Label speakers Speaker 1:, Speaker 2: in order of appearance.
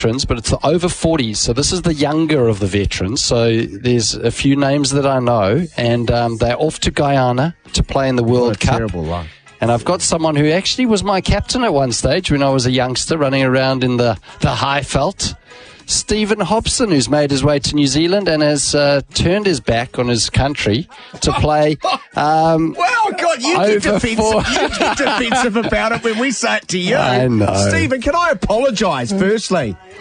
Speaker 1: veterans, but it's the over 40s. So this is the younger of the veterans. So there's a few names that I know, and they're off to Guyana to play in the World Cup.
Speaker 2: Terrible luck.
Speaker 1: And I've got someone who actually was my captain at one stage when I was a youngster running around in the Highveld. Stephen Hobson, who's made his way to New Zealand and has turned his back on his country to play.
Speaker 2: Well, God, you get defensive about it when we say it to you.
Speaker 1: I know.
Speaker 2: Stephen, can I apologise, firstly?